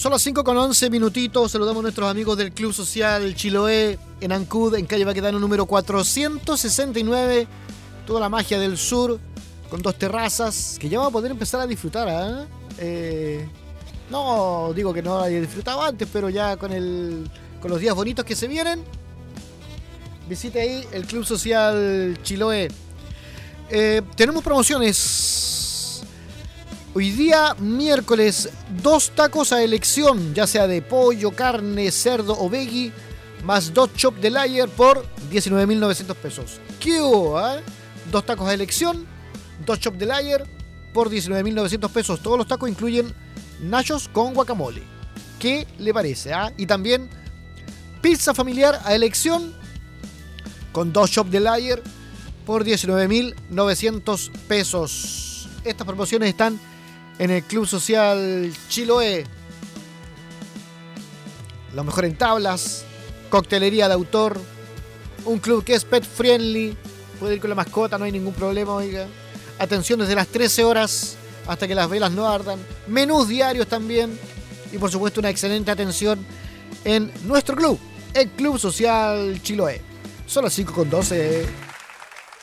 Son las 5:11 minutitos. Saludamos a nuestros amigos del Club Social Chiloé en Ancud, en calle Baquedano número 469. Toda la magia del sur, con 2 terrazas que ya vamos a poder empezar a disfrutar. No digo que no haya disfrutado antes, pero ya con los días bonitos que se vienen, visite ahí el Club Social Chiloé. Tenemos promociones. Hoy día, miércoles, 2 tacos a elección, ya sea de pollo, carne, cerdo o veggie, más 2 chop de layer por 19.900 pesos. ¿Qué hubo? 2 tacos a elección, 2 chop de layer por 19.900 pesos. Todos los tacos incluyen nachos con guacamole. ¿Qué le parece? Y también pizza familiar a elección con 2 chop de layer por 19.900 pesos. Estas promociones están en el Club Social Chiloé. Lo mejor en tablas, coctelería de autor, un club que es pet friendly, puede ir con la mascota, no hay ningún problema, oiga. Atención desde las 13 horas hasta que las velas no ardan, menús diarios también y por supuesto una excelente atención en nuestro club, el Club Social Chiloé. Son las 5:12.